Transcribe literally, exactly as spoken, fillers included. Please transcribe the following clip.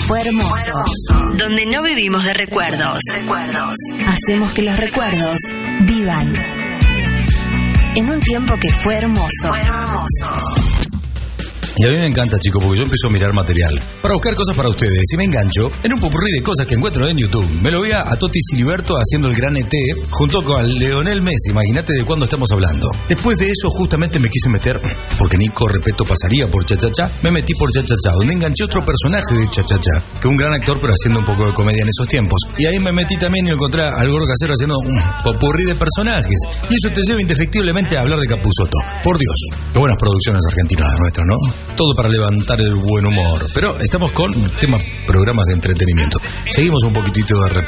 fue hermoso. Donde no vivimos de recuerdos. Recuerdos. Hacemos que los recuerdos vivan. En un tiempo que fue hermoso. Fue hermoso. Y a mí me encanta, chicos, porque yo empiezo a mirar material para buscar cosas para ustedes y me engancho en un popurrí de cosas que encuentro en YouTube. Me lo vi a Totti Siliberto haciendo el gran E T junto con Leonel Messi. Imagínate de cuándo estamos hablando. Después de eso justamente me quise meter, porque Nico Repeto pasaría por Cha Cha Cha, me metí por Cha Cha Cha, donde enganché otro personaje de Cha Cha Cha, que un gran actor pero haciendo un poco de comedia en esos tiempos. Y ahí me metí también y encontré al Gordo Casero haciendo un popurrí de personajes. Y eso te lleva indefectiblemente a hablar de Capusotto. Por Dios, qué buenas producciones argentinas las nuestras, ¿no? Todo para levantar el buen humor. Pero estamos con temas, programas de entretenimiento. Seguimos un poquitito de repente.